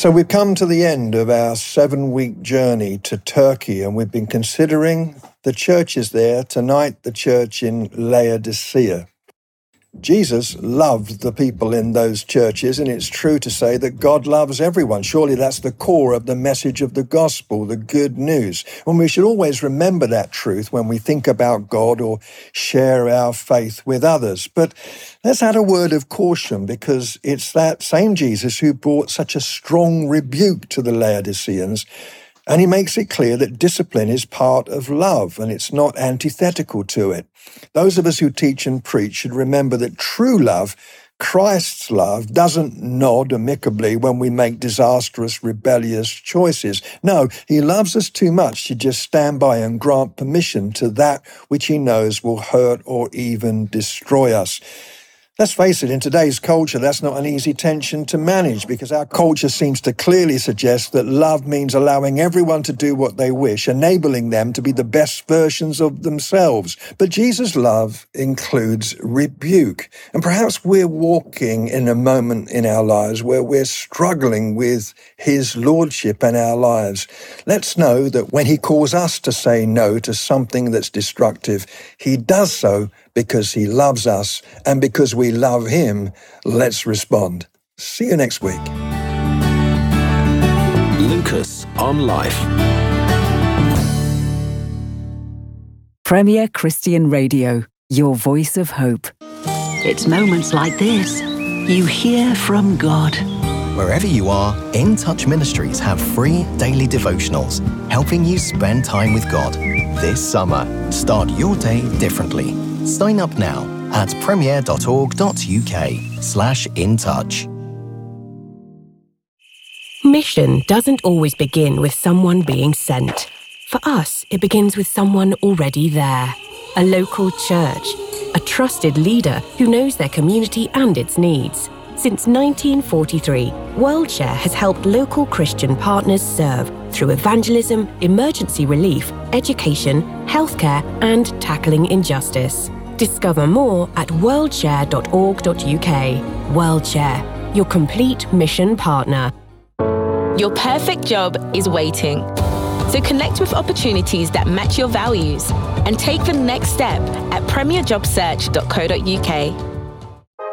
So we've come to the end of our 7-week journey to Turkey, and we've been considering the churches there. Tonight, the church in Laodicea. Jesus loved the people in those churches, and it's true to say that God loves everyone. Surely that's the core of the message of the gospel, the good news. And we should always remember that truth when we think about God or share our faith with others. But let's add a word of caution, because it's that same Jesus who brought such a strong rebuke to the Laodiceans. And he makes it clear that discipline is part of love, and it's not antithetical to it. Those of us who teach and preach should remember that true love, Christ's love, doesn't nod amicably when we make disastrous, rebellious choices. No, he loves us too much to just stand by and grant permission to that which he knows will hurt or even destroy us. Let's face it, in today's culture, that's not an easy tension to manage, because our culture seems to clearly suggest that love means allowing everyone to do what they wish, enabling them to be the best versions of themselves. But Jesus' love includes rebuke. And perhaps we're walking in a moment in our lives where we're struggling with his lordship in our lives. Let's know that when he calls us to say no to something that's destructive, he does so because he loves us, and because we love him. Let's respond. See you next week. Lucas on Life. Premier Christian Radio, your voice of hope. It's moments like this you hear from God. Wherever you are, In Touch Ministries have free daily devotionals, helping you spend time with God. This summer, start your day differently. Sign up now at premier.org.uk/intouch. Mission doesn't always begin with someone being sent. For us, it begins with someone already there. A local church, a trusted leader who knows their community and its needs. Since 1943, WorldShare has helped local Christian partners serve through evangelism, emergency relief, education, healthcare, and tackling injustice. Discover more at worldshare.org.uk. WorldShare, your complete mission partner. Your perfect job is waiting. So connect with opportunities that match your values and take the next step at premierjobsearch.co.uk.